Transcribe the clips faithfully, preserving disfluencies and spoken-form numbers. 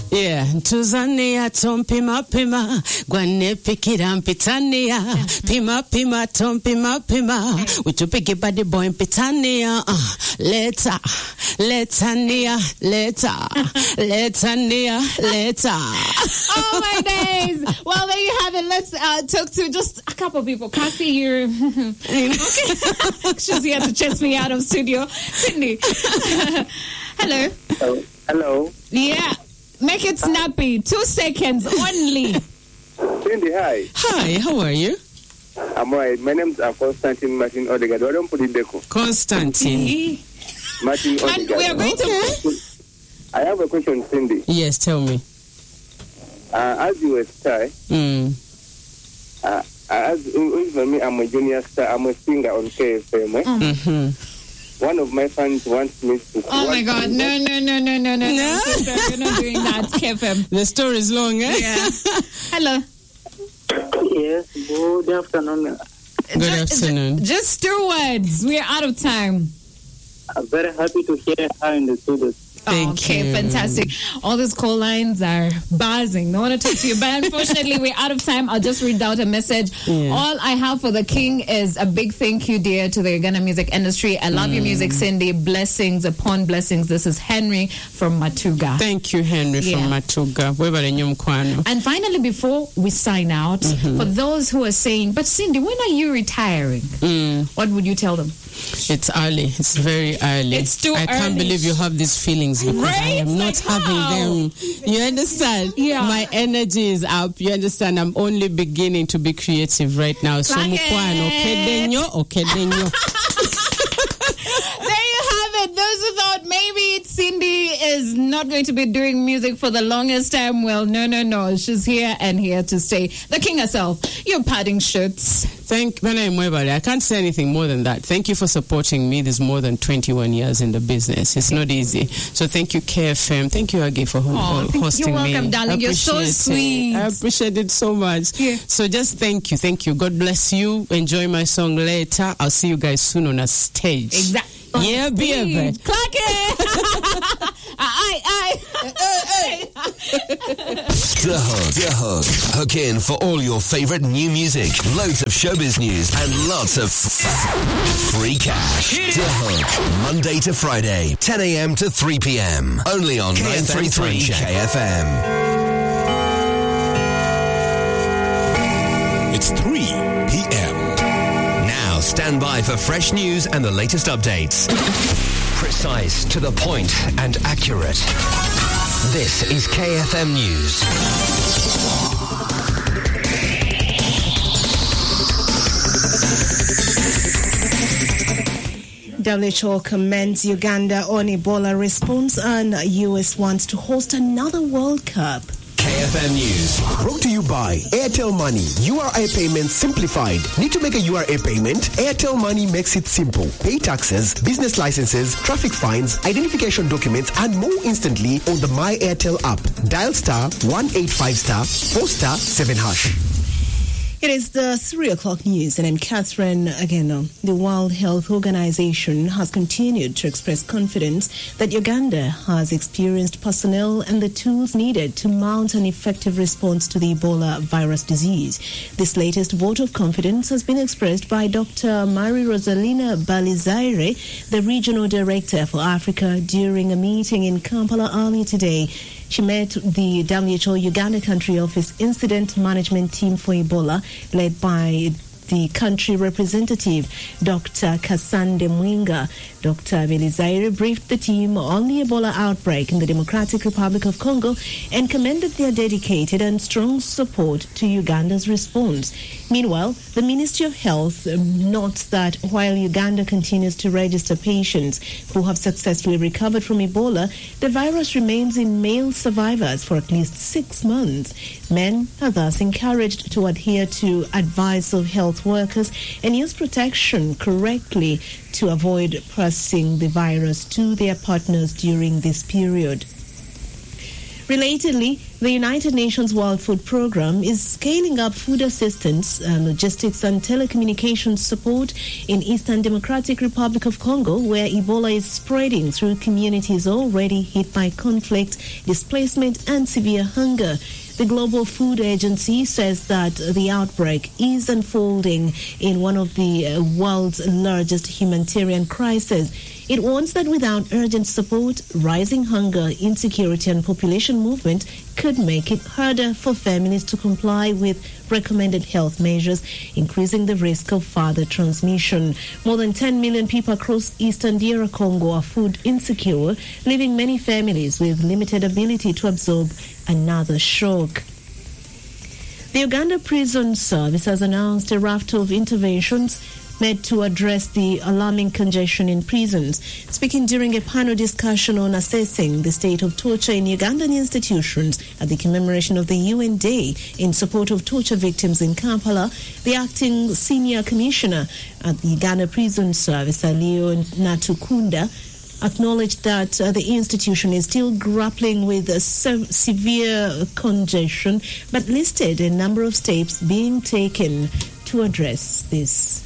Yeah, Tuzania tom pima pima, Gwane pikira mpitania, pima pima tom pima pima, Uchupiki body boy mpitania, later, letania, later, letania, later. Oh my days! Well, there you have it. Let's uh, talk to just a couple people. Kathy, you're okay. She's here to chase me out of studio. Sydney, hello. Hello. Hello. Yeah. Make it snappy. Two seconds only. Cindy, hi. Hi, how are you? I'm right. My name is uh, Constantine Martin Odegaard. I don't put it deco. Constantine. Martin Odegaard. And we are going Okay. to... I have a question, Cindy. Yes, tell me. Uh, as you were star, Mm. uh, as for me, I'm a junior star. I'm a singer on K F M. Eh? Mm-hmm. One of my fans wants me to... Oh my God. No, no, no, no, no, no. No? Sister, you're not doing that. K F M. The story is long, eh? Yeah. Hello. Yes, good afternoon. Good Just- afternoon. Just two words. We are out of time. I'm very happy to hear her in the studio. Thank okay, you. fantastic. All these call lines are buzzing. I want to talk to you, but unfortunately, we're out of time. I'll just read out a message. Yeah. All I have for the king is a big thank you, dear, to the Uganda music industry. I love your music, Cindy. Blessings upon blessings. This is Henry from Matuga. Thank you, Henry Yeah. from Matuga. Webale nnyo mukwano. And finally, before we sign out, for those who are saying, but Cindy, when are you retiring? Mm. What would you tell them? It's early. It's very early. It's too I can't early. believe you have these feelings because I Right? am not Like having how? them. You understand? Yeah. My energy is up. You understand? I'm only beginning to be creative right now. So Clock mukwano, it. okedenyo, okedenyo. There you have it. Those who thought maybe Cindy is not going to be doing music for the longest time, well, no, no, no. She's here and here to stay. The king herself, your padding shirts. Thank I can't say anything more than that. Thank you for supporting me. There's more than twenty-one years in the business. It's not easy. So thank you, K F M. Thank you, Agi, for ho- Oh, thank- hosting you're me. welcome, darling. I You're so appreciate it. sweet. I appreciate it so much. Yeah. So just thank you. Thank you. God bless you. Enjoy my song later. I'll see you guys soon on a stage. Exactly. Yeah, baby. Clock it. Aye, aye. The Hook. The Hook. Hook in for all your favorite new music, loads of showbiz news, and lots of free cash. The Hook. Monday to Friday, ten a.m. to three p.m. Only on nine thirty-three K F M. It's three p.m. Now stand by for fresh news and the latest updates. Precise, to the point, and accurate. This is K F M News. W H O commends Uganda on Ebola response, and U S wants to host another World Cup. K F M News. Brought to you by Airtel Money. U R A payment simplified. Need to make a U R A payment? Airtel Money makes it simple. Pay taxes, business licenses, traffic fines, identification documents, and more instantly on the My Airtel app. Dial star one eight five star four star seven hash. It is the three o'clock news, and I'm Catherine Ageno. The World Health Organization has continued to express confidence that Uganda has experienced personnel and the tools needed to mount an effective response to the Ebola virus disease. This latest vote of confidence has been expressed by Doctor Marie Rosalina Balizaire, the Regional Director for Africa, during a meeting in Kampala earlier today. She met the W H O Uganda Country Office Incident Management Team for Ebola, led by the country representative, Doctor Kasande Mwinga. Doctor Belizaire briefed the team on the Ebola outbreak in the Democratic Republic of Congo and commended their dedicated and strong support to Uganda's response. Meanwhile, the Ministry of Health notes that while Uganda continues to register patients who have successfully recovered from Ebola, the virus remains in male survivors for at least six months. Men are thus encouraged to adhere to advice of health workers and use protection correctly to avoid passing the virus to their partners during this period. Relatedly, the United Nations World Food Programme is scaling up food assistance, uh, logistics and telecommunications support in Eastern Democratic Republic of Congo, where Ebola is spreading through communities already hit by conflict, displacement and severe hunger. The Global Food Agency says that the outbreak is unfolding in one of the uh, world's largest humanitarian crises. It warns that without urgent support, rising hunger, insecurity and population movement could make it harder for families to comply with recommended health measures, increasing the risk of further transmission. More than ten million people across eastern D R Congo are food insecure, leaving many families with limited ability to absorb another shock. The Uganda Prison Service has announced a raft of interventions made to address the alarming congestion in prisons. Speaking during a panel discussion on assessing the state of torture in Ugandan institutions at the commemoration of the U N Day in support of torture victims in Kampala, the acting senior commissioner at the Uganda Prison Service, Alio Natukunda, acknowledged that uh, the institution is still grappling with a se- severe congestion, but listed a number of steps being taken to address this.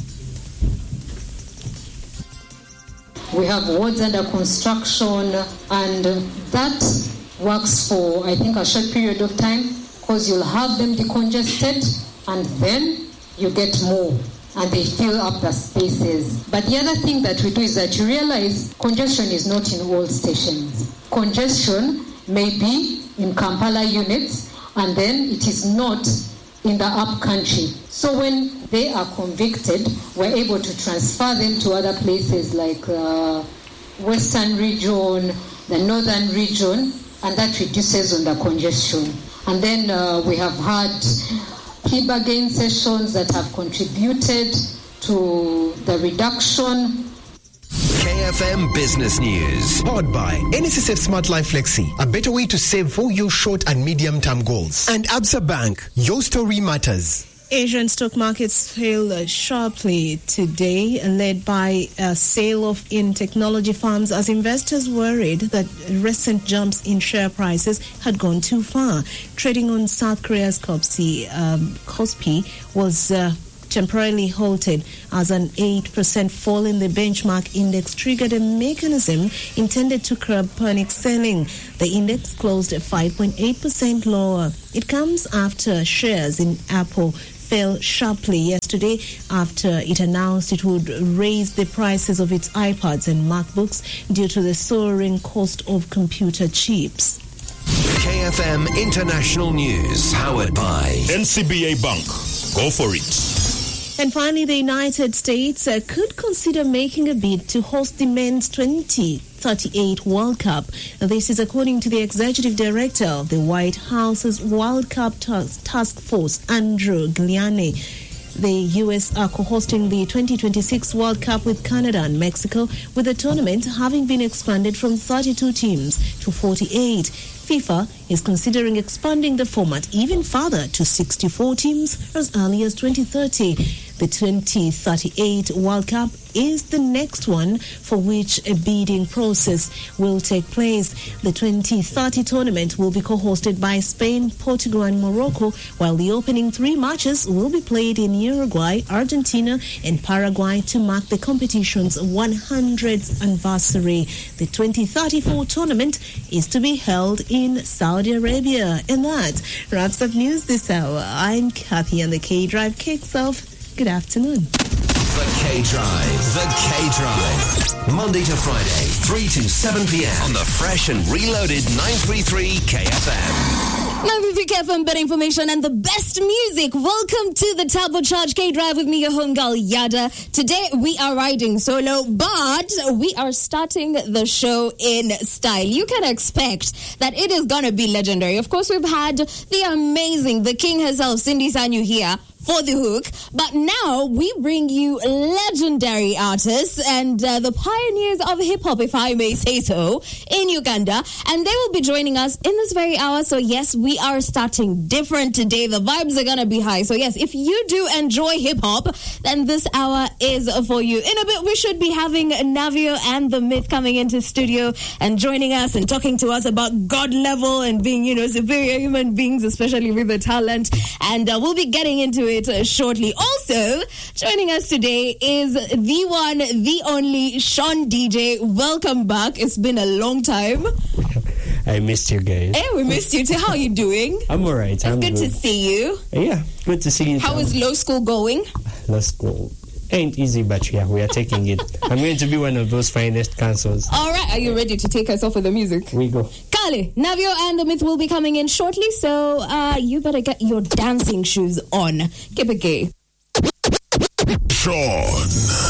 We have wards under construction, and that works for, I think, a short period of time, because you'll have them decongested, and then you get more, and they fill up the spaces. But the other thing that we do is that you realize congestion is not in all stations. Congestion may be in Kampala units, and then it is not in the up country. So when they are convicted, we're able to transfer them to other places like the Western region, the Northern region, and that reduces on the congestion. And then uh, we have had plea bargain sessions that have contributed to the reduction. K F M Business News. Powered by N S S F Smart Life Flexi, a better way to save for your short and medium-term goals. And Absa Bank, your story matters. Asian stock markets fell sharply today, led by a sale of in technology firms as investors worried that recent jumps in share prices had gone too far. Trading on South Korea's Kospi, um, Kospi was uh, temporarily halted as an eight percent fall in the benchmark index triggered a mechanism intended to curb panic selling. The index closed at five point eight percent lower. It comes after shares in Apple fell sharply yesterday after it announced it would raise the prices of its iPads and MacBooks due to the soaring cost of computer chips. K F M International News, powered by N C B A Bank. Go for it. And finally, the United States uh, could consider making a bid to host the men's twenty thirty-eight World Cup. This is according to the executive director of the White House's World Cup Task, Task Force, Andrew Giuliani. The U S are co-hosting the twenty twenty-six World Cup with Canada and Mexico, with the tournament having been expanded from thirty-two teams to forty-eight. FIFA is considering expanding the format even further to sixty-four teams as early as twenty thirty. The twenty thirty-eight World Cup is the next one for which a bidding process will take place. The twenty thirty tournament will be co-hosted by Spain, Portugal and Morocco, while the opening three matches will be played in Uruguay, Argentina and Paraguay to mark the competition's one hundredth anniversary. The twenty thirty-four tournament is to be held in Saudi Arabia. And that wraps up news this hour. I'm Kathy and the K-Drive kicks off. Good afternoon. The K-Drive. The K-Drive. Monday to Friday, three to seven p.m. on the fresh and reloaded nine thirty-three K F M. nine thirty-three K F M, better information and the best music. Welcome to the Turbocharged K-Drive with me, your homegirl Yada. Today we are riding solo, but we are starting the show in style. You can expect that it is going to be legendary. Of course, we've had the amazing, the king herself, Cindy Sanyu here for the hook. But now we bring you legendary artists and uh, the pioneers of hip-hop, if I may say so, in Uganda. And they will be joining us in this very hour. So yes, we are starting different today. The vibes are going to be high. So yes, if you do enjoy hip-hop, then this hour is for you. In a bit, we should be having Navio and the Myth coming into studio and joining us and talking to us about God level and being, you know, superior human beings, especially with the talent. And uh, we'll be getting into it uh, shortly. Also, joining us today is the one, the only Sean D J. Welcome back. It's been a long time. I missed you guys. Hey, we missed you too. How are you doing? I'm all right. I'm good, good to see you. Yeah, good to see you. How is law school going? Law school ain't easy, but yeah, we are taking it. I'm going to be one of those finest councils. All right, are you ready to take us off with the music? We go. Kale, Navio and the Myth will be coming in shortly, so uh, you better get your dancing shoes on. Keep it gay. Sean.